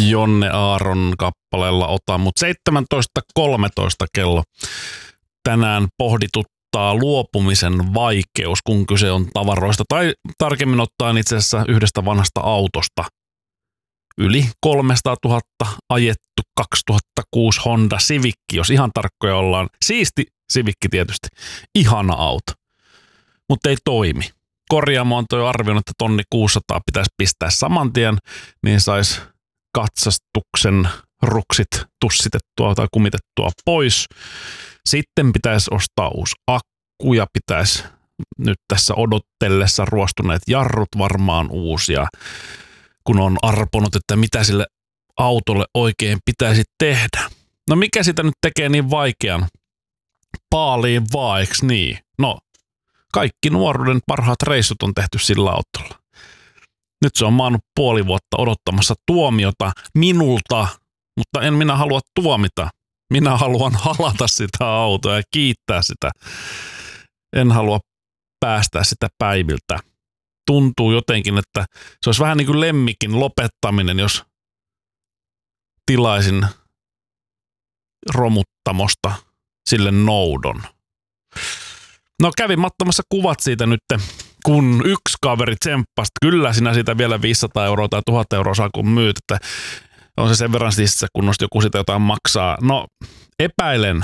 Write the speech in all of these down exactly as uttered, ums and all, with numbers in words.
Jonne Aaron kappaleella Ota, mutta seitsemäntoista kolmetoista kello tänään pohdituttaa luopumisen vaikeus, kun kyse on tavaroista, tai tarkemmin ottaen itse asiassa yhdestä vanhasta autosta. Yli kolmesataatuhatta ajettu kaksituhattakuusi Honda Civic, jos ihan tarkkoja ollaan. Siisti Civic tietysti, ihana auto, mutta ei toimi. Korjaamo on toi arvioinut, että tonni kuusisataa pitäisi pistää saman tien, niin saisi katsastuksen ruksit tussitettua tai kumitettua pois. Sitten pitäisi ostaa uusi akku ja pitäisi nyt tässä odottellessa ruostuneet jarrut varmaan uusia, kun on arponut, että mitä sille autolle oikein pitäisi tehdä. No mikä sitä nyt tekee niin vaikean? Paaliin vaan, eiks niin? No, kaikki nuoruuden parhaat reissut on tehty sillä autolla. Nyt se on maannut puoli vuotta odottamassa tuomiota minulta, mutta en minä halua tuomita. Minä haluan halata sitä autoa ja kiittää sitä. En halua päästää sitä päiviltä. Tuntuu jotenkin, että se olisi vähän niin kuin lemmikin lopettaminen, jos tilaisin romuttamosta sille noudon. No kävin mattomassa kuvat siitä nyt, kun yksi kaveri tsemppasi. Kyllä sinä siitä vielä viisisataa euroa tai tuhat euroa saa kun myyt, että on se sen verran siis, kun joku sitä jotain maksaa. No epäilen,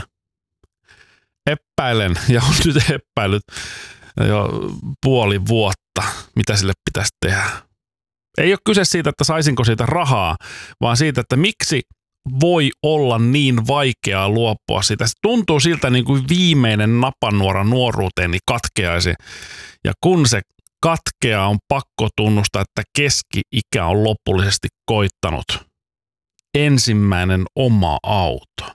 epäilen ja on nyt epäillyt jo puoli vuotta, mitä sille pitäisi tehdä. Ei ole kyse siitä, että saisinko siitä rahaa, vaan siitä, että miksi voi olla niin vaikeaa luopua siitä. Se tuntuu siltä niin kuin viimeinen napanuora nuoruuteeni katkeaisi. Ja kun se katkeaa, on pakko tunnustaa, että keski-ikä on lopullisesti koittanut. Ensimmäinen oma auto.